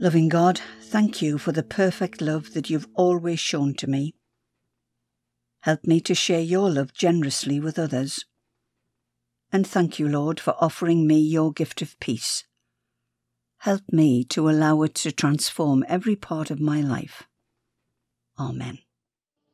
Loving God, thank you for the perfect love that you've always shown to me. Help me to share your love generously with others. And thank you, Lord, for offering me your gift of peace. Help me to allow it to transform every part of my life. Amen.